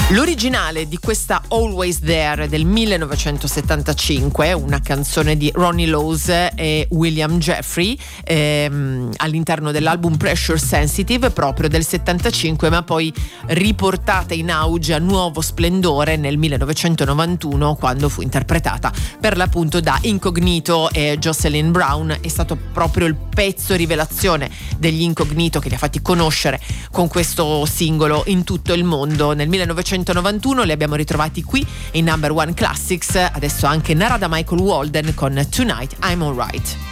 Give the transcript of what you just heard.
L'originale di questa Always There del 1975, una canzone di Ronnie Lowes e William Jeffrey, all'interno dell'album Pressure Sensitive proprio del 75, ma poi riportata in auge a nuovo splendore nel 1991 quando fu interpretata per l'appunto da Incognito e Jocelyn Brown. È stato proprio il pezzo rivelazione degli Incognito che li ha fatti conoscere con questo singolo in tutto il mondo. Nel 1991 li abbiamo ritrovati qui in Number One Classics, adesso anche Narada Michael Walden con Tonight I'm Alright.